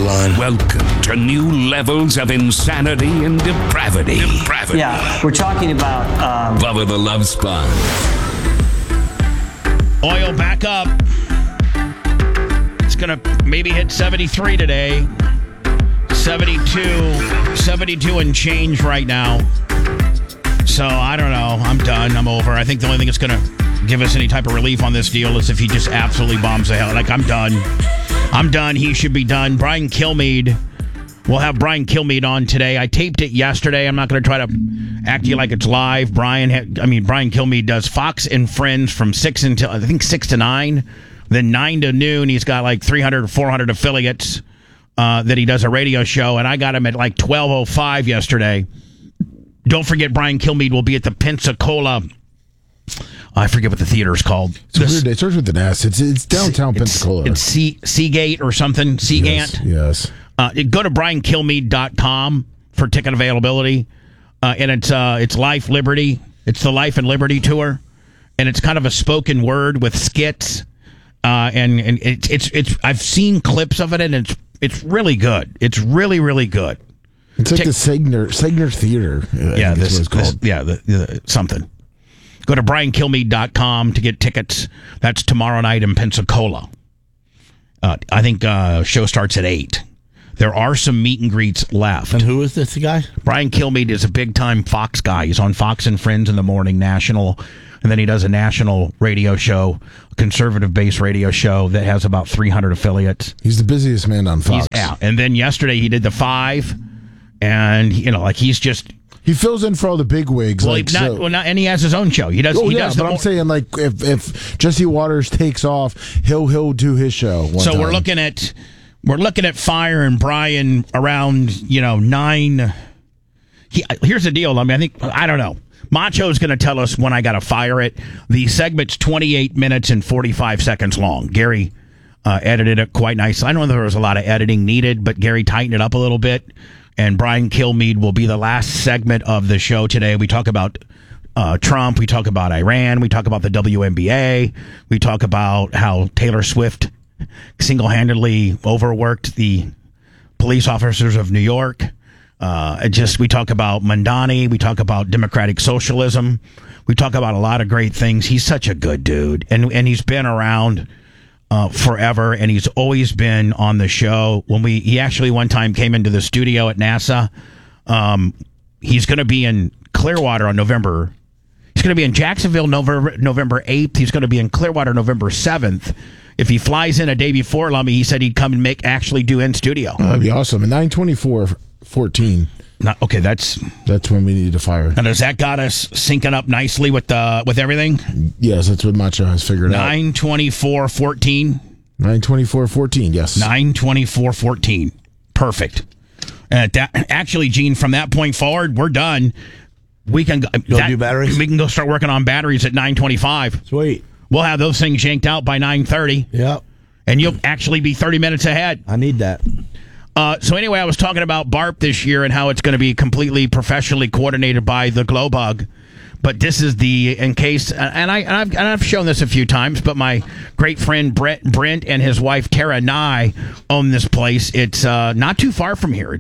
line. Welcome to new levels of insanity and depravity. Yeah, we're talking about... Bubba the Love Sponge. Oil back up. It's going to maybe hit 73 today. 72 and change right now. So, I don't know. I'm done. I'm over. I think the only thing that's going to give us any type of relief on this deal is if he just absolutely bombs the hell. Like, I'm done. I'm done. He should be done. Brian Kilmeade. We'll have Brian Kilmeade on today. I taped it yesterday. I'm not going to try to act to you like it's live. Brian Kilmeade does Fox and Friends from 6 until, I think, 6 to 9. Then 9 to noon, he's got like 300 or 400 affiliates that he does a radio show. And I got him at like 12:05 yesterday. Don't forget, Brian Kilmeade will be at the Pensacola. I forget what the theater is called. It's weird. It starts with an S. It's downtown Pensacola. It's Seagate or something. Seagate. Yes. Go to briankilmeade.com for ticket availability. And it's Life Liberty. It's the Life and Liberty tour. And it's kind of a spoken word with skits. And it's I've seen clips of it, and it's really good. It's really, really good. It's like the Segner Theater. This is called. Something. Go to briankilmeade.com to get tickets. That's tomorrow night in Pensacola. I think show starts at 8. There are some meet and greets left. And who is this guy? Brian Kilmeade is a big-time Fox guy. He's on Fox and Friends in the morning, national, and then he does a national radio show, a conservative-based radio show that has about 300 affiliates. He's the busiest man on Fox. And then yesterday he did the 5, and he's just... He fills in for all the big wigs. And he has his own show. He does. I'm saying, like, if Jesse Waters takes off, he'll do his show. So we're looking at Fire and Brian around 9. Here's the deal. I don't know. Macho's going to tell us when I got to fire it. The segment's 28 minutes and 45 seconds long. Gary edited it quite nicely. I know there was a lot of editing needed, but Gary tightened it up a little bit. And Brian Kilmeade will be the last segment of the show today. We talk about Trump. We talk about Iran. We talk about the WNBA. We talk about how Taylor Swift single-handedly overworked the police officers of New York. We talk about Mandani. We talk about democratic socialism. We talk about a lot of great things. He's such a good dude. And he's been around forever, and he's always been on the show. He actually one time came into the studio at NASA. He's going to be in Clearwater on November. He's going to be in Jacksonville November 8th. He's going to be in Clearwater November 7th. If he flies in a day before, Lummy, he said he'd come and actually do in studio. That'd be awesome. 9/24/14. Okay, that's when we need to fire. And has that got us syncing up nicely with everything? Yes, that's what Macho has figured out. 9/24/14. 9/24/14. Yes. 9/24/14. Perfect. Actually, Gene, from that point forward, we're done. We can go do batteries. We can go start working on batteries at 9:25. Sweet. We'll have those things yanked out by 9:30. Yep. And you'll actually be 30 minutes ahead. I need that. So anyway, I was talking about BARP this year and how it's going to be completely professionally coordinated by the Glowbug. But this is I've shown this a few times, but my great friend Brent and his wife Tara Nye own this place. It's not too far from here.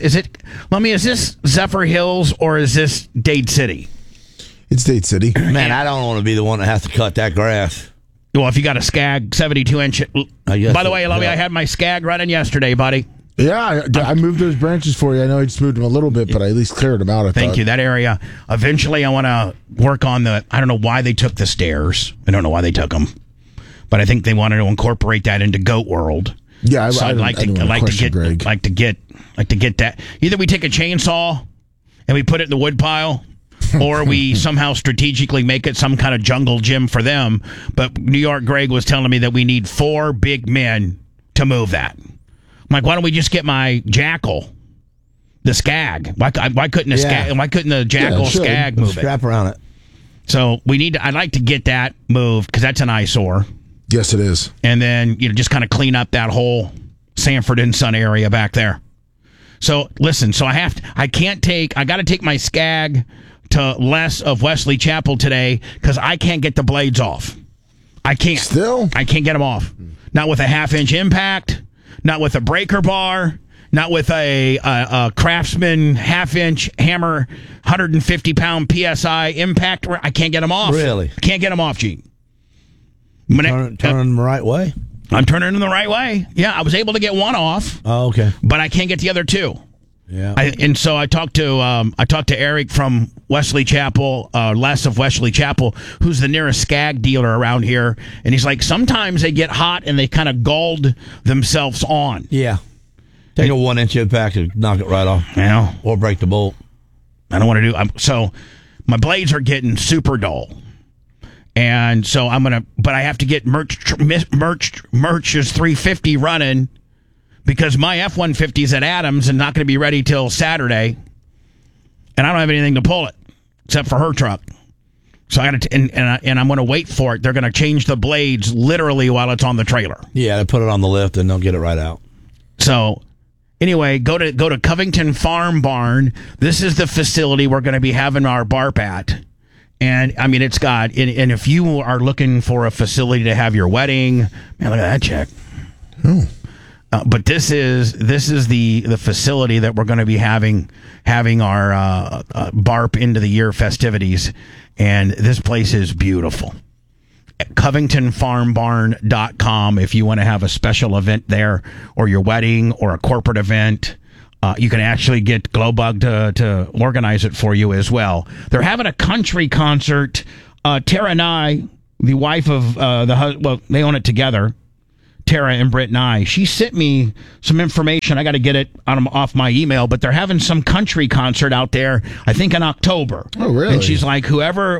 Is this Zephyr Hills or is this Dade City? It's Dade City. Man, I don't want to be the one that has to cut that grass. Well, if you got a Skag 72-inch. By the way, Lummy, I had my Skag running yesterday, buddy. Yeah, I moved those branches for you. I know I just moved them a little bit, but I at least cleared them out. Thank you. That area. Eventually, I want to work on I don't know why they took the stairs. I don't know why they took them, but I think they wanted to incorporate that into Goat World. Yeah, I'd like to get that. Either we take a chainsaw and we put it in the wood pile, or we somehow strategically make it some kind of jungle gym for them. But New York Greg was telling me that we need 4 big men to move that. I'm like, why don't we just get my Jackal, the Skag? Why couldn't the Jackal Skag move it? Strap around it. So I'd like to get that moved because that's an eyesore. Yes, it is. And then just kind of clean up that whole Sanford and Son area back there. So listen, I got to take my Skag to less of Wesley Chapel today because I can't get the blades off. I can't. Still? I can't get them off. Not with a 1/2-inch impact. not with a breaker bar, not with a Craftsman half-inch hammer, 150-pound PSI impact. I can't get them off. Really? I can't get them off, Gene. Turn them the right way? I'm turning them the right way. Yeah, I was able to get one off, Oh, okay. but I can't get the other two. Yeah. And so I talked to Eric from Wesley Chapel, Les of Wesley Chapel, who's the nearest Skag dealer around here, and he's like, sometimes they get hot and they kind of galled themselves on. Yeah. Take a 1-inch impact and knock it right off. You know, Or break the bolt. I don't want to do. So my blades are getting super dull, and so but I have to get Merch's 350 running. Because my F-150 is at Adams and not going to be ready till Saturday, and I don't have anything to pull it except for her truck. So I got to, and I'm going to wait for it. They're going to change the blades literally while it's on the trailer. Yeah, they put it on the lift and they'll get it right out. So anyway, go to Covington Farm Barn. This is the facility we're going to be having our BARP at. And I mean, it's got, and if you are looking for a facility to have your wedding, man, look at that check. Oh. But this is the facility that we're going to be having our BARP into the year festivities, and this place is beautiful. CovingtonFarmBarn.com if you want to have a special event there, or your wedding, or a corporate event. You can actually get Glowbug to organize it for you as well. They're having a country concert. Tara Nye, the wife of they own it together. Tara and Britt Nye. She sent me some information. I got to get it off my email, but they're having some country concert out there, I think in October. Oh, really? And she's like, whoever,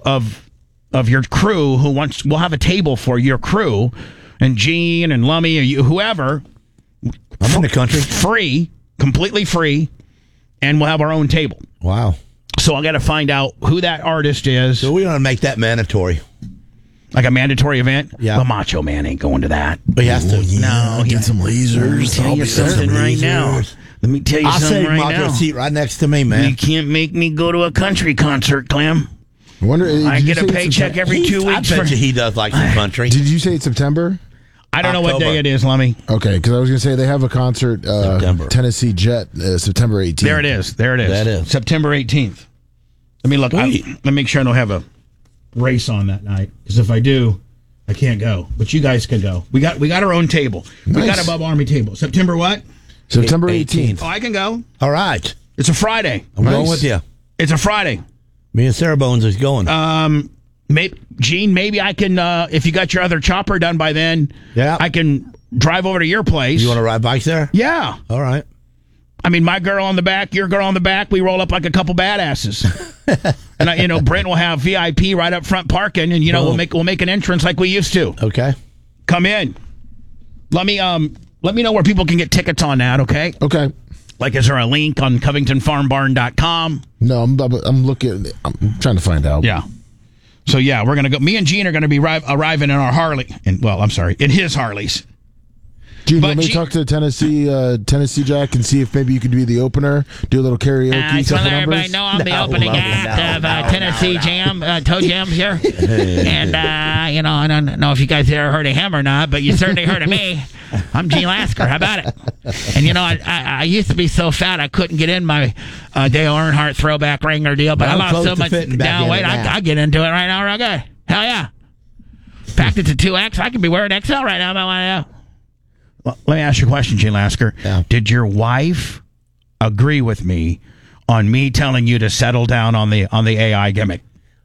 of your crew we'll have a table for your crew, and Gene and Lummy, whoever. I'm in the country. Free, completely free, and we'll have our own table. Wow. So I got to find out who that artist is. So we want to make that mandatory. Like a mandatory event? Yeah. Well, Macho Man ain't going to that. But he has to. No, Get some lasers. Let me tell you something right now. Let me tell you I'll something save right Macho now. a seat right next to me, man. You can't make me go to a country concert, Clem. I wonder. I did you get a say it's paycheck September? every 2 weeks. I bet you he does like some country. Did you say it's September? I don't know what day October. it is, Lummy. Okay, because I was going to say they have a concert, September. Tennessee Jet, September 18th. There it is. That is. September 18th. Let me look. Let me make sure I don't have a race on that night. Because if I do, I can't go. But you guys can go. We got our own table. We Nice. got above Army table. September what? September 18th. Oh, I can go. All right. It's a Friday. I'm going Nice. with you. It's a Friday. Me and Sarah Bones is going. Gene, maybe I can, if you got your other chopper done by then, Yeah. I can drive over to your place. You want to ride bikes there? Yeah. All right. I mean, my girl on the back, your girl on the back, we roll up like a couple badasses. And, Brent will have VIP right up front parking, and, Oh. we'll make an entrance like we used to. Okay. Come in. Let me know where people can get tickets on that, okay? Okay. Like, is there a link on CovingtonFarmBarn.com? No, I'm looking. I'm trying to find out. Yeah. So, yeah, we're going to go. Me and Gene are going to be arriving in our Harley. In his Harleys. Gene, But let me Gene- talk to Tennessee Jack and see if maybe you could be the opener, do a little karaoke. I just want to let everybody know I'm the opening act of Tennessee Jam, Toe Jams here. And, I don't know if you guys ever heard of him or not, but you certainly heard of me. I'm Gene Lasker. How about it? And, I used to be so fat I couldn't get in my Dale Earnhardt throwback Wrangler deal, but I I'm lost close so to much fitting back down in weight, it now. I get into it right now real good. Hell yeah. Packed it to 2X. I could be wearing XL right now if I want to know. Well, let me ask you a question, Gene Lasker. Yeah. Did your wife agree with me on me telling you to settle down on the AI gimmick?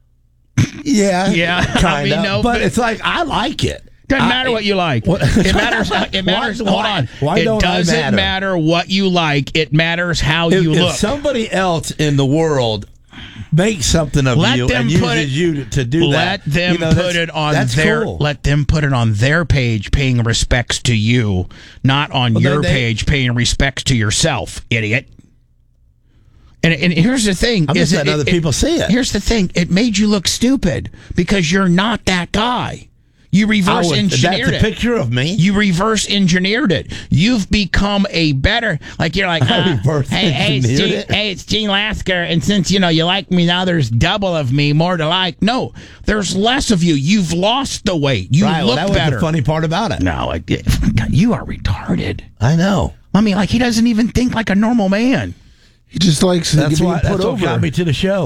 Yeah. Yeah. Kinda. I mean, no, but but- it's like, I like it. Doesn't matter what you like. It matters. It matters. Why- Hold on. why it don't I doesn't matter? what you like. It matters how If, you if look. somebody else in the world makes something of Let you them and put uses it- you to do that, Let them put it on that's their. cool. Let them put it on their page, paying respects to you, not on Well, your they- page, paying respects to yourself, idiot. And here's the thing: I'm just letting other people see it. Here's the thing: it made you look stupid because you're not that guy. You reverse engineered That's a it. picture of me. You reverse engineered it. You've become a better, like you're like, reverse hey, engineered it. it's Gene Lasker, and since you like me now, there's double of me, more to like. No, there's less of you. You've lost the weight. You Right, look well, that was better. the funny part about it. No, you are retarded. I know. I mean, like he doesn't even think like a normal man. He just likes That's being what put over. got me to the show.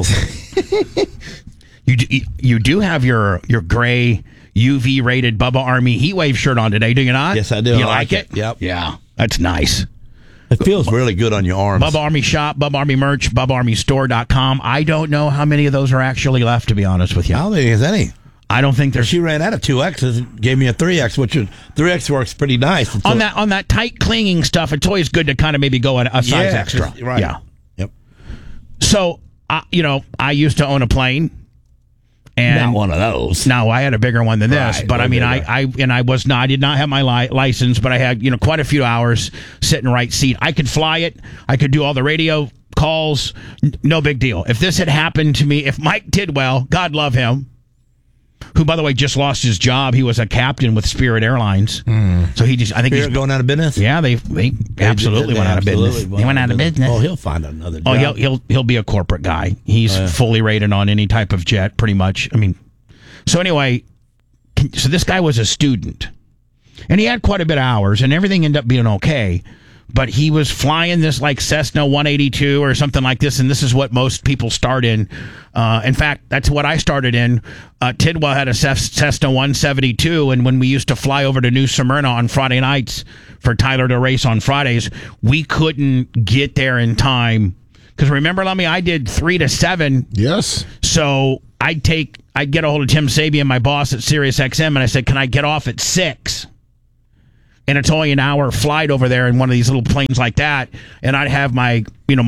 You do have your gray UV rated Bubba Army Heatwave shirt on today, do you not? Yes, I do. You I like like it? it. Yep. Yeah, that's nice. It feels really good on your arms. Bubba Army shop, Bubba Army merch, BubbaArmyStore.com. I don't know how many of those are actually left, to be honest with you. I don't think there's any. I don't think there's She ran out of 2Xs and gave me a 3X, which 3X works pretty nice. on that tight clinging stuff. It's always good to kind of maybe go a size extra. Right. Yeah. Yep. So I used to own a plane. And Not one of those. No, I had a bigger one than this, Right, but I way mean, bigger. I did not have my license, but I had quite a few hours sitting right seat. I could fly it. I could do all the radio calls. No big deal. If this had happened to me, if Mike Tidwell, God love him, who by the way just lost his job, he was a captain with Spirit Airlines, so I think Spirit he's going out of business? Yeah, they absolutely went out of business. They went out of business. Well, he'll find another job. Oh, he'll be a corporate guy. He's fully rated on any type of jet, pretty much. I mean, so anyway, so this guy was a student, and he had quite a bit of hours, and everything ended up being okay. But he was flying this like Cessna 182 or something like this, and this is what most people start in. In fact, that's what I started in. Tidwell had a Cessna 172, and when we used to fly over to New Smyrna on Friday nights for Tyler to race on Fridays, we couldn't get there in time. Because remember, Lummy, I did 3 to 7. Yes. So I'd get a hold of Tim Sabian, my boss at SiriusXM, and I said, can I get off at 6? And it's only an hour flight over there in one of these little planes like that. And I'd have my,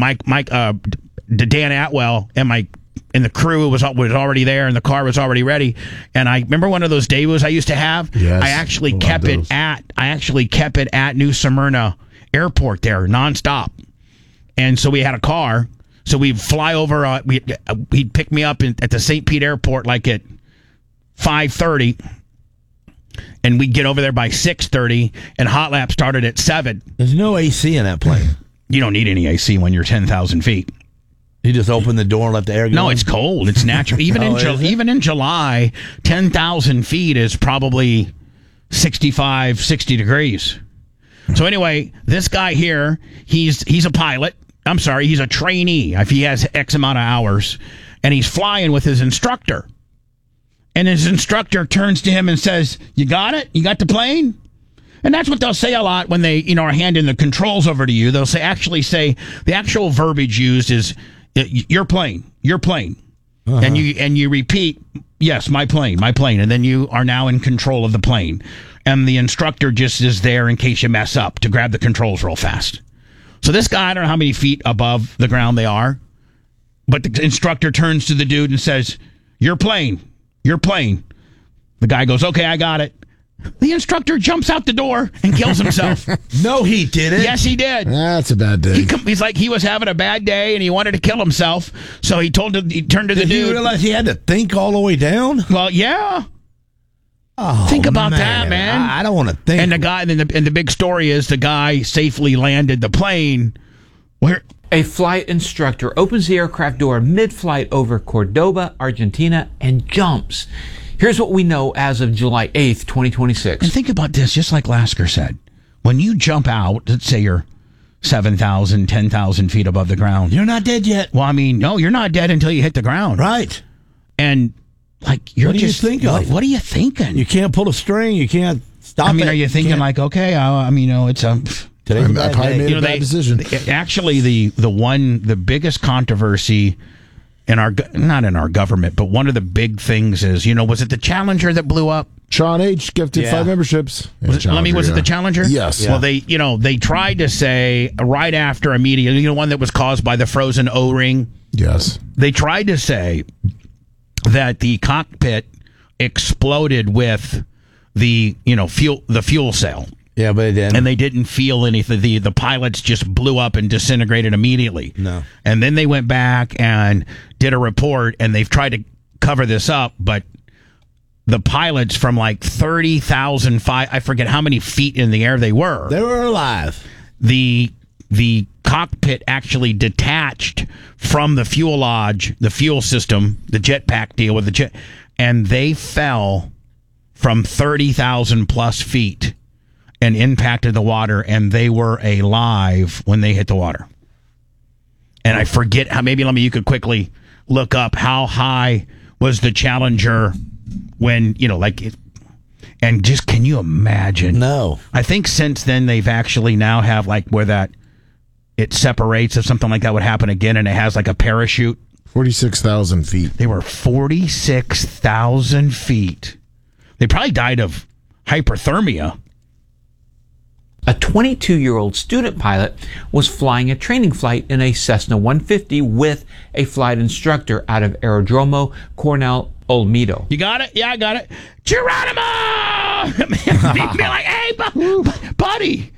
Dan Atwell and the crew was already there, and the car was already ready. And I remember one of those Daewoo's I used to have. Yes, I actually love kept those. it at New Smyrna Airport there nonstop. And so we had a car. So we'd fly over. He'd pick me up at the St. Pete Airport like at 5:30. And we'd get over there by 6:30, and hot lap started at 7. There's no AC in that plane. You don't need any AC when you're 10,000 feet. You just open the door and let the air go. No, in? it's cold. It's natural. Even even in July, 10,000 feet is probably 65, 60 degrees. So anyway, this guy here, he's a pilot. I'm sorry, he's a trainee. If he has X amount of hours, and he's flying with his instructor. And his instructor turns to him and says, "You got it? You got the plane?" And that's what they'll say a lot when they, are handing the controls over to you. They'll say the actual verbiage used is, "Your plane, your plane," and you repeat, "Yes, my plane," and then you are now in control of the plane, and the instructor just is there in case you mess up to grab the controls real fast. So this guy, I don't know how many feet above the ground they are, but the instructor turns to the dude and says, "Your plane. Your plane." The guy goes, "Okay, I got it." The instructor jumps out the door and kills himself. No, he didn't. Yes, he did. That's a bad day. He's like, he was having a bad day and he wanted to kill himself. So he turned to the Did he dude. realize he had to think all the way down? Well, yeah. Oh, Think about that, man. I don't want to think. And the guy, and the big story is the guy safely landed the plane. Where? A flight instructor opens the aircraft door mid-flight over Cordoba, Argentina, and jumps. Here's what we know as of July 8th, 2026. And think about this, just like Lasker said. When you jump out, let's say you're 7,000, 10,000 feet above the ground. You're not dead yet. Well, I mean, no, you're not dead until you hit the ground. Right. And, like, you're What do you just... think of? What are you thinking? You can't pull a string. You can't stop it. are you thinking Can't- like, okay, it's a... Today's a I bad probably day. made a bad decision. Actually, the biggest controversy not in our government, but one of the big things is, was it the Challenger that blew up? Sean H. gifted Yeah. 5 memberships. Was it the Challenger? Yes. Well, they tried to say right after immediately, one that was caused by the frozen O-ring. Yes. They tried to say that the cockpit exploded with the fuel cell. Yeah, but it didn't. And they didn't feel anything. The pilots just blew up and disintegrated immediately. No. And then they went back and did a report, and they've tried to cover this up, but the pilots from like 30,000 feet. I forget how many feet in the air they were. They were alive. The cockpit actually detached from the fuselage, the fuel system, the jetpack deal with the jet, and they fell from 30,000 plus feet and impacted the water, and they were alive when they hit the water. And I forget how, maybe you could quickly look up how high was the Challenger when, and just, can you imagine? No. I think since then they've actually now have like where that it separates if something like that would happen again, and it has like a parachute. 46,000 feet. They were 46,000 feet. They probably died of hyperthermia. A 22-year-old student pilot was flying a training flight in a Cessna 150 with a flight instructor out of Aerodromo Coronel Olmedo. You got it? Yeah, I got it. Geronimo! Be like, hey, buddy,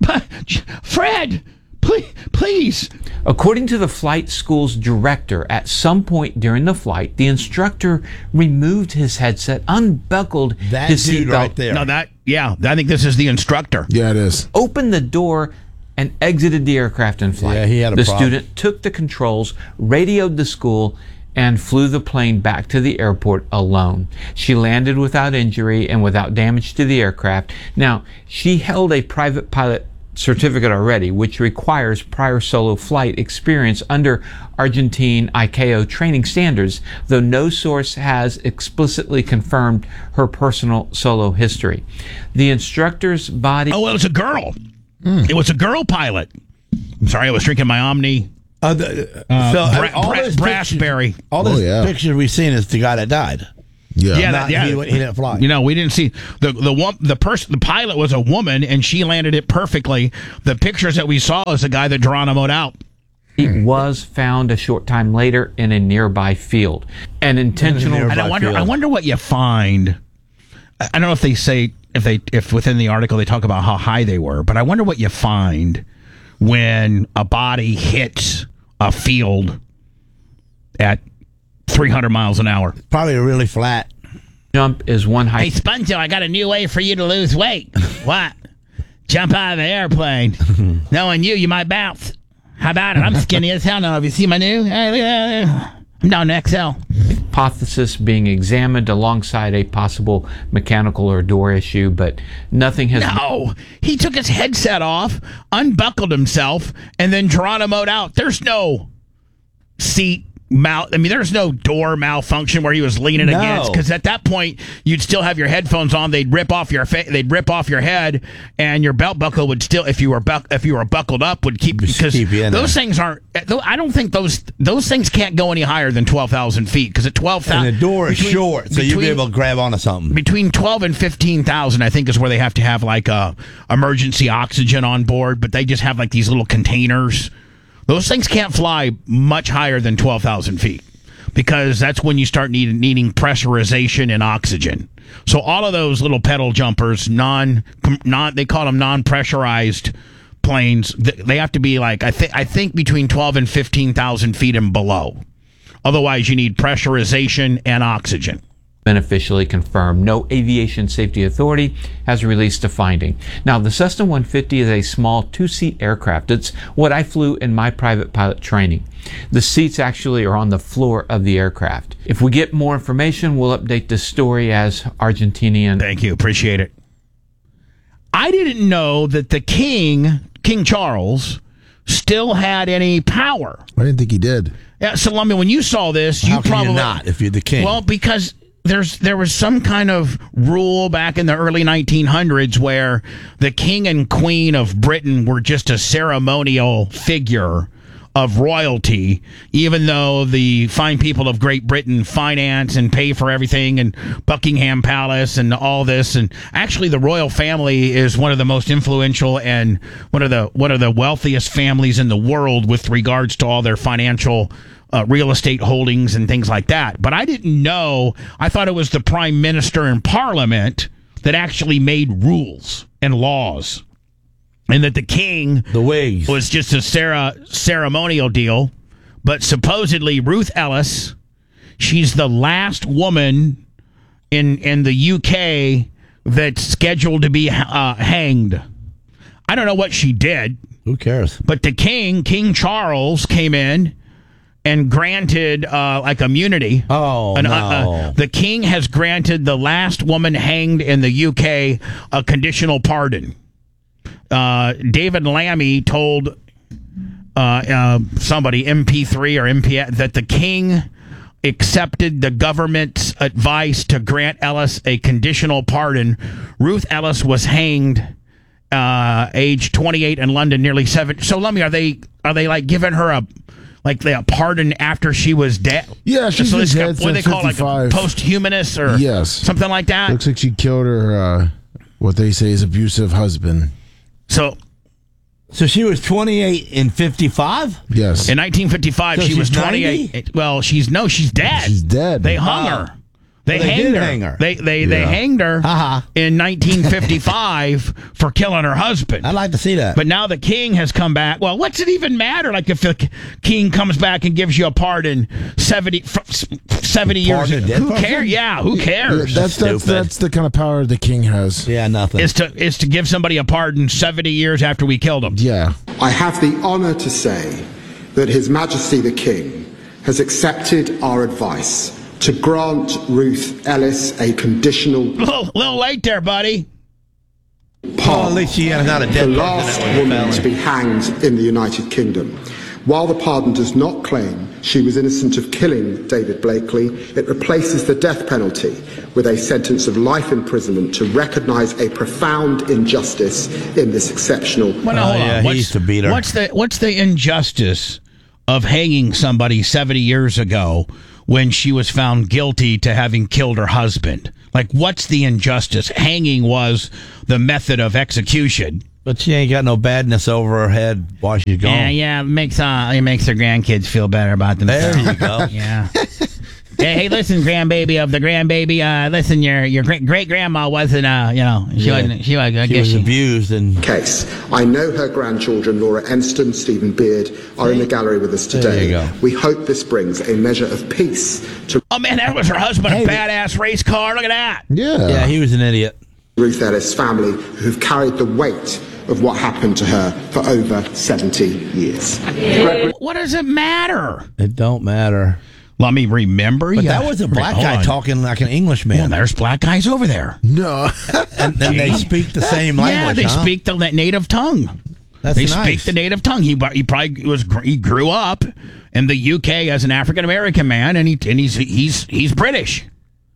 Fred, please. According to the flight school's director, at some point during the flight, the instructor removed his headset, unbuckled That his dude seatbelt, right there. No, I think this is the instructor. Yeah, it is. opened the door, and exited the aircraft in flight. Yeah, he had a The problem. student took the controls, radioed the school, and flew the plane back to the airport alone. She landed without injury and without damage to the aircraft. Now, she held a private pilot certificate already, which requires prior solo flight experience under Argentine ICAO training standards, though no source has explicitly confirmed her personal solo history. The instructor's body... Oh, it was a girl. It was a girl pilot. I'm sorry, I was drinking my Omni All those Brassberry. pictures, all those yeah. pictures we've seen is the guy that died. Yeah. Yeah, He didn't fly. We didn't see the pilot was a woman, and she landed it perfectly. The pictures that we saw is the guy that Geronimo'd out. It was found a short time later in a nearby field. An intentional... And I wonder what you find. I don't know if they say if within the article they talk about how high they were, but I wonder what you find when a body hits a field at 300 miles an hour. Probably really flat. jump is one Hey, height. Spunzo, I got a new way for you to lose weight. What? Jump out of the airplane. Knowing you might bounce. How about it? I'm skinny as hell now. Have you seen my new? Hey, look at that. I'm down to XL. Hypothesis being examined alongside a possible mechanical or door issue, but nothing has... No, he took his headset off, unbuckled himself, and then Geronimo'd out. There's no seat there's no door malfunction where he was leaning against, because at that point you'd still have your headphones on. They'd rip off your head, and your belt buckle would still, if you were buckled up, would keep, because keep you in those there. things aren't. I don't think those things can't go any higher than 12,000 feet, because at 12,000 And the door is short, so you'll be able to grab onto something. Between 12 and 15,000, I think, is where they have to have like emergency oxygen on board, but they just have like these little containers. Those things can't fly much higher than 12,000 feet, because that's when you start needing pressurization and oxygen. So all of those little pedal jumpers, they call them non-pressurized planes. They have to be like, I think between 12 and 15,000 feet and below. Otherwise, you need pressurization and oxygen. been officially confirmed. No aviation safety authority has released a finding. Now, the Cessna 150 is a small two-seat aircraft. It's what I flew in my private pilot training. The seats actually are on the floor of the aircraft. If we get more information, we'll update this story as Argentinian. Thank you. Appreciate it. I didn't know that the King Charles, still had any power. I didn't think he did. Yeah, so I mean, when you saw this, How you can probably you not if you're the king? Well, because there was some kind of rule back in the early 1900s where the king and queen of Britain were just a ceremonial figure of royalty, even though the fine people of Great Britain finance and pay for everything, and Buckingham Palace and all this. And actually, the royal family is one of the most influential and one of the wealthiest families in the world with regards to all their financial real estate holdings and things like that. But I didn't know. I thought it was the prime minister and parliament that actually made rules and laws, and that the king the wigs was just a ceremonial deal. But supposedly Ruth Ellis, she's the last woman in the UK that's scheduled to be hanged. I don't know what she did. Who cares? But the King Charles, came in and granted like immunity. Oh, no. The king has granted the last woman hanged in the UK a conditional pardon. David Lammy told somebody, MP3 or MP, that the king accepted the government's advice to grant Ellis a conditional pardon. Ruth Ellis was hanged age 28 in London, nearly 7. So, Lummy, are they like giving her a pardon after she was dead? Yeah, she's been dead what do they since call it, like a 55. posthumous or something like that? Looks like she killed her, what they say is abusive husband. So she was 28 and 55? Yes. in 1955, So she was she's 28. 90? Well, she's dead. She's dead. They hung her. They Well, they hanged did her. hang her. They hanged her in 1955 for killing her husband. I'd like to see that. But now the king has come back. Well, what's it even matter? Like if the king comes back and gives you a pardon 70 years Pardon a ago. dead Who person? cares? Yeah, who cares? That's the kind of power the king has. yeah, nothing. Is to give somebody a pardon 70 years after we killed them. Yeah. I have the honour to say that His Majesty the King has accepted our advice to grant Ruth Ellis a conditional Little late there, buddy. Well, at least she is not a dead the person. last That was a woman to felony. be hanged in the United Kingdom. While the pardon does not claim she was innocent of killing David Blakely, it replaces the death penalty with a sentence of life imprisonment to recognise a profound injustice in this exceptional. Well, now, hold on. yeah, he used to beat her. What's the injustice of hanging somebody 70 years ago when she was found guilty to having killed her husband? Like, what's the injustice? Hanging was the method of execution. But she ain't got no badness over her head while she's gone. Yeah, it makes her grandkids feel better about themselves. There you go. Yeah. Hey, listen, grandbaby of the grandbaby. Listen, your great grandma wasn't. She wasn't. She was. I She guess was abused and Case. I know her grandchildren, Laura Enston, Stephen Beard, are in the gallery with us There today. you go. We hope this brings a measure of peace to Oh man, that was her husband. A badass race car. Look at that. Yeah. he was an idiot. Ruth Ellis' family, who've carried the weight of what happened to her for over 70 years. What does it matter? It don't matter. Let me remember. But that was a black Hold guy on. talking like an Englishman. Well, there's black guys over there. No. and they speak the same language. Yeah, they huh? speak the native tongue. That's They nice. speak the native tongue. He grew up in the UK as an African American man, and he's British.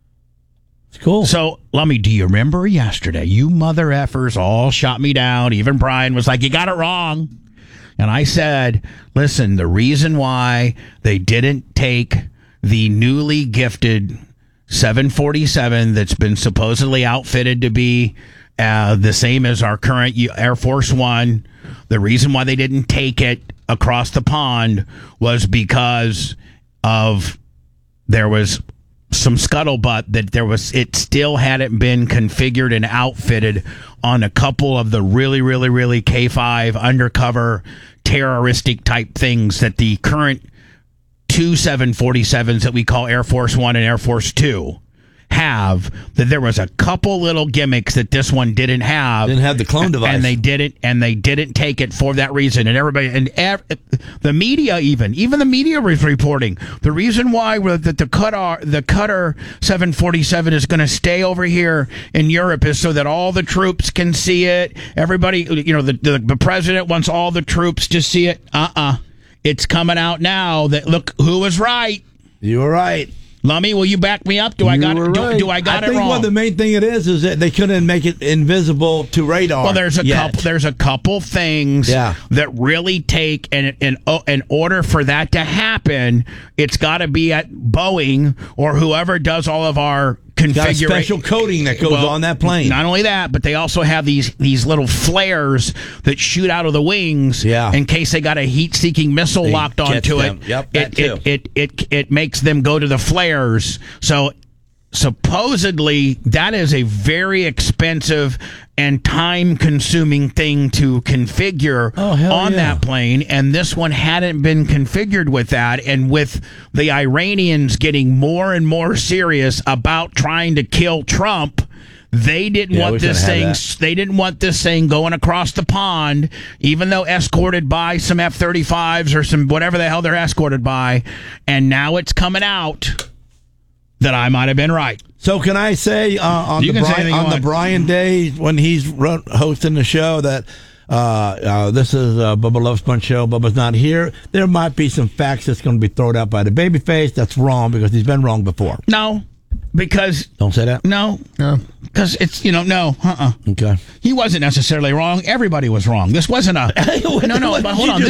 It's cool. So, Lummy, do you remember yesterday? You mother effers all shot me down. Even Brian was like, "You got it wrong," and I said, "Listen, the reason why they didn't take the newly gifted 747 that's been supposedly outfitted to be the same as our current Air Force One, the reason why they didn't take it across the pond was because of there was some scuttlebutt that it still hadn't been configured and outfitted on a couple of the really, really, really K5 undercover terroristic type things that the current two 747s that we call Air Force One and Air Force Two have. That there was a couple little gimmicks that this one didn't have. Didn't have the clone device. And they didn't take it for that reason. And everybody the media even the media was reporting the reason why that the Qatar 747 is going to stay over here in Europe is so that all the troops can see it. Everybody, the president wants all the troops to see it. It's coming out now that look who was right. You were right. Lummy, will you back me up? Do I got it? Do I got I it think wrong? what the main thing it is that they couldn't make it invisible to radar. Well, there's a yet. couple things that really take, and in order for that to happen, it's got to be at Boeing or whoever does all of our configuration. Got a special coating that goes on that plane. Not only that, but they also have these little flares that shoot out of the wings in case they got a heat-seeking missile They locked catch onto them. it. Yep, that too. It makes them go to the flares. So supposedly that is a very expensive and time-consuming thing to configure on that plane, and this one hadn't been configured with that. And with the Iranians getting more and more serious about trying to kill Trump, they didn't want this thing. They didn't want this thing going across the pond, even though escorted by some F-35s or some whatever the hell they're escorted by. And now it's coming out that I might have been right. So can I say on the Brian Day when he's hosting the show that this is Bubba Love Sponge show, Bubba's not here, there might be some facts that's going to be thrown out by the babyface that's wrong because he's been wrong before. No, because... Don't say that? No. Because it's, no. Okay. He wasn't necessarily wrong. Everybody was wrong. This wasn't a... no, but hold on.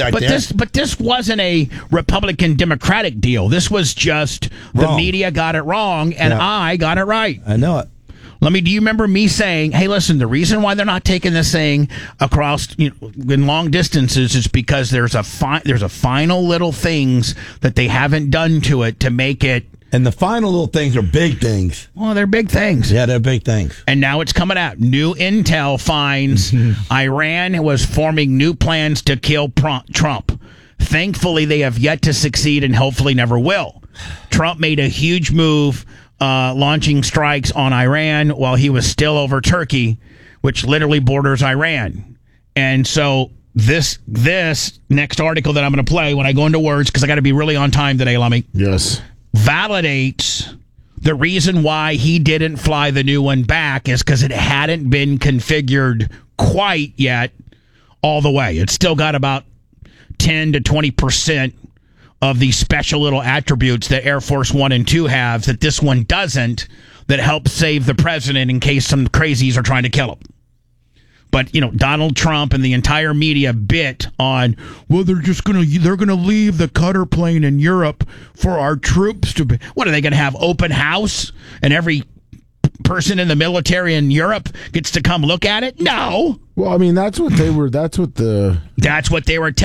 This wasn't a Republican-Democratic deal. This was just the media got it wrong, and I got it right. I know it. Do you remember me saying, hey, listen, the reason why they're not taking this thing across in long distances is because there's a final little things that they haven't done to it to make it. And the final little things are big things. Well, they're big things. Yeah, they're big things. And now it's coming out. New intel finds Iran was forming new plans to kill Trump. Thankfully, they have yet to succeed and hopefully never will. Trump made a huge move launching strikes on Iran while he was still over Turkey, which literally borders Iran. And so this next article that I'm going to play when I go into words, because I got to be really on time today, Lummy. Yes. Validates the reason why he didn't fly the new one back is because it hadn't been configured quite yet all the way. It's still got about 10 to 20% of the special little attributes that Air Force 1 and 2 have that this one doesn't, that helps save the president in case some crazies are trying to kill him. But, Donald Trump and the entire media bit on, well, they're going to leave the Qatar plane in Europe for our troops to be. What, are they going to have open house and every person in the military in Europe gets to come look at it? No. Well, I mean, that's what they were telling.